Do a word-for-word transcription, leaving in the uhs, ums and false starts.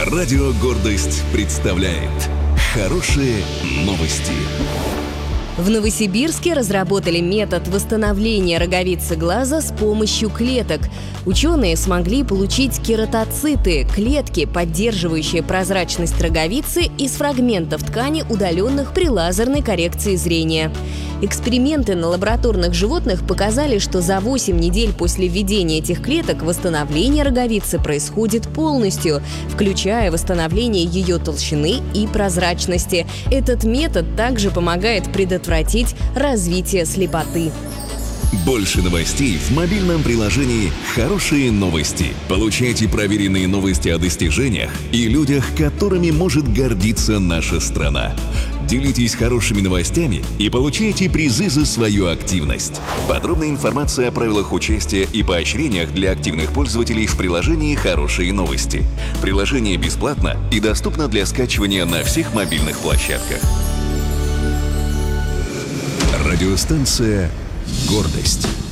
Радио «Гордость» представляет хорошие новости. В Новосибирске разработали метод восстановления роговицы глаза с помощью клеток. Ученые смогли получить кератоциты – клетки, поддерживающие прозрачность роговицы из фрагментов ткани, удаленных при лазерной коррекции зрения. Эксперименты на лабораторных животных показали, что за восемь недель после введения этих клеток восстановление роговицы происходит полностью, включая восстановление ее толщины и прозрачности. Этот метод также помогает предотвратить развитие слепоты. Больше новостей в мобильном приложении «Хорошие новости». Получайте проверенные новости о достижениях и людях, которыми может гордиться наша страна. Делитесь хорошими новостями и получайте призы за свою активность. Подробная информация о правилах участия и поощрениях для активных пользователей в приложении «Хорошие новости». Приложение бесплатно и доступно для скачивания на всех мобильных площадках. Радиостанция «Гордость».